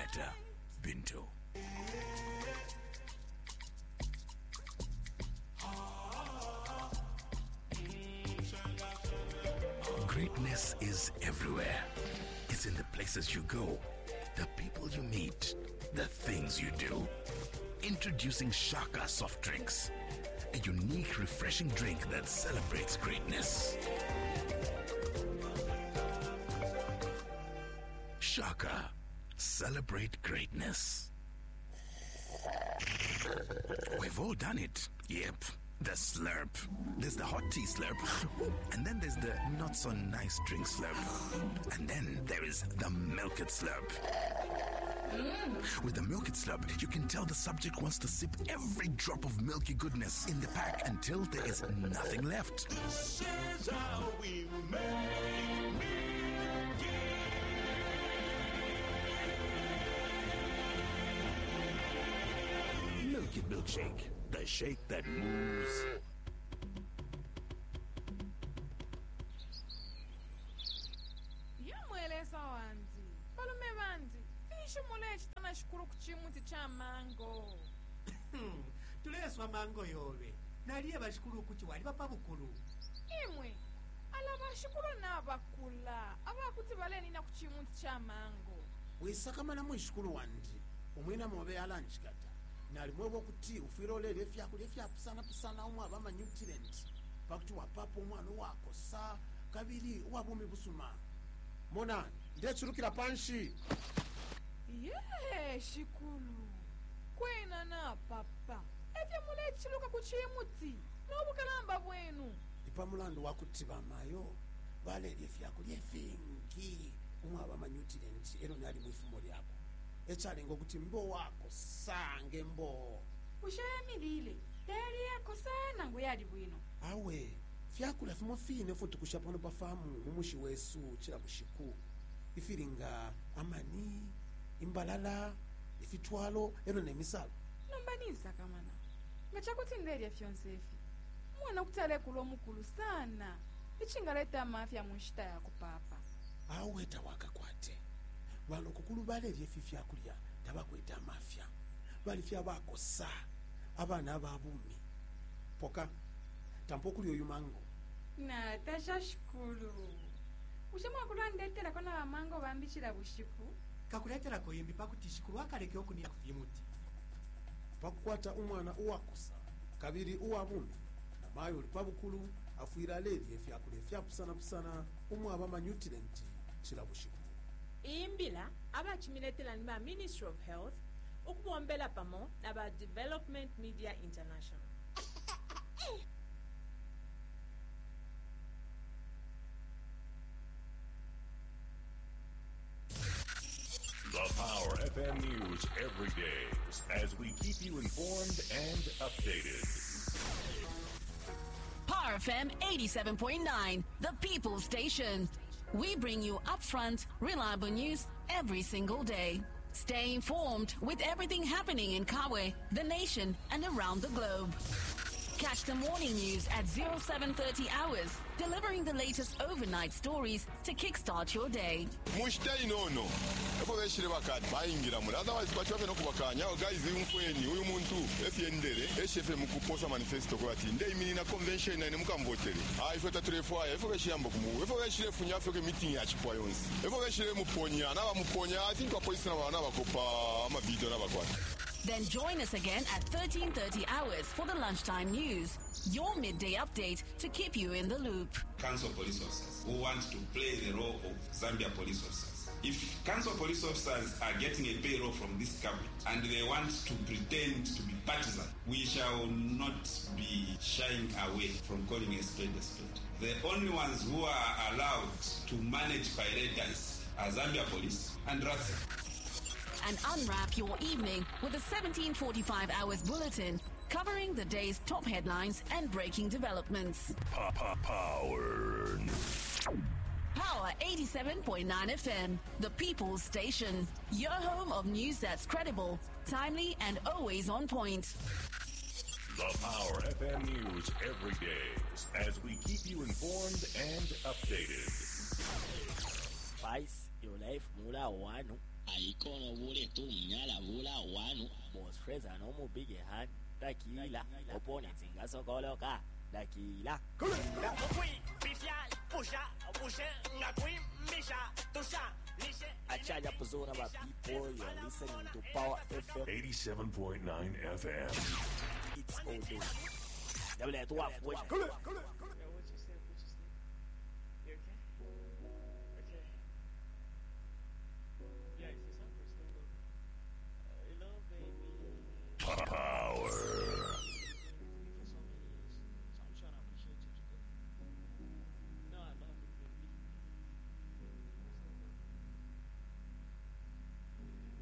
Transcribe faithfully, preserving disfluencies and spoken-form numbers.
better, Binto. Greatness is everywhere. It's in the places you go, the people you meet, the things you do. Introducing Shaka soft drinks, a unique, refreshing drink that celebrates greatness. Shaka, celebrate greatness. We've all done it. Yep. The slurp. There's the hot tea slurp. And then there's the not so nice drink slurp. And then there is the milk it slurp. Mm. With the milk it slurp, you can tell the subject wants to sip every drop of milky goodness in the pack until there is nothing left. This is how we make Milky Milkshake, the shake that moves. Yamweleza wanti, balume banti, fisho mule chitana shukuru kuchimuti cha mango. Tuleswa mango yobe. Naliye bashukuru kuchi wali papa bukulu. Imwe, alaba shukuru na bakula. Aba kuti baleni na kuchimuti cha mango. Wisakamana mu shukuru wandi. Omwena mobe alanchikata. Nalimwebo kuti ufirole lefya kulefya pusana pusana omwa abama nutrient. Pakuti wapapo omwana wako sa kabiri wabumi busuma. Mona, ndechurukira panshi. Ye, shikulu. Kwena na papa. Efya mule chiluka kuchimuti. Nobukalamba bwenu. Ipamulando wakuti bamayo. Bale lefya kulyefingi omwa abama nutrient ero nali mwifumo lyako. Echale ngokuti mbo wako sange mbo. Ushayamilile. Tayari yako sana nguyadi bwino. Awe, fyakula fimo fine futu kushapano pafamu mumushi wesu chila bushiku. Ifiringa amani, imbalala, ifitwalo, ero nemisalo. Nombaniza kamana. Ngachakuti nderi ya fionsefi. Mwana kutale kulo mukulu sana. Ichingaleta mafia munshita ya kupapa. Awe tawaka kwate. Wano kukulu bale lyefi fyakulya tabakweta mafia. Bali fya bako sa. Abana ababumi. Poka. Tampokuli oyu mango. Na tasha shukulu. Ushama kulwa ndetela kona wa mango bambichira bushiku. Kakuletela ko yimbi pakuti shikulu akaleke okunia kufimuti. Pakukwata umwana uwakosa. Kabiri uwabumi. Na mayo lipabukulu afuira ledi efyakulya fyapusana pusana umwa abama nutrient chila bushiku. Imbila abachimiletela nima Ministry of Health ukubombela pamo naba Development Media International. The Power F M News every day as we keep you informed and updated. Power F M eighty-seven point nine, the People's Station. We bring you upfront, reliable news every single day. Stay informed with everything happening in Kawe, the nation, and around the globe. Catch the morning news at oh seven thirty hours, delivering the latest overnight stories to kickstart your day. Mushtai no no. Efo beshire bakati bayingira muri otherwise kwacho no kubakanya guys umfweni uyu muntu efyendere eshefe mukuposa manifesto kwa ati ndei mini na convention na mukamvotere. Ah ifo taturefo aya efo beshiyamba kumu. Efo beshire funya afyo ke meeting ya chipwa yonsi. Efo beshire muponya na bamuponya I think kwa police na bana bakopa ama video na bakwata. Then join us again at thirteen thirty hours for the lunchtime news, your midday update to keep you in the loop. Council police officers who want to play the role of Zambia police officers. If council police officers are getting a payroll from this government and they want to pretend to be partisan, we shall not be shying away from calling a spade a spade. The only ones who are allowed to manage pirates are Zambia police and R A T S A. And unwrap your evening with a seventeen forty-five hours bulletin covering the day's top headlines and breaking developments. Power. Power eighty-seven point nine F M, the People's Station. Your home of news that's credible, timely, and always on point. The Power F M News every day as we keep you informed and updated. Spice your life mula wano. Aikono vule tu mnyala vula wanu. Boss Fraser no mu big hand. Dakila. Opponents ingasokoloka. Dakila. Achaja Puzona by people, you're listening to Power F M eighty-seven point nine F M. It's all day. Double that dwarf, boy.